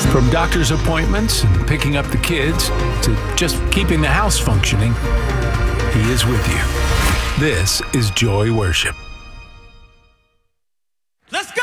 From doctor's appointments and picking up the kids to just keeping the house functioning, He is with you. This is Joy Worship. Let's go!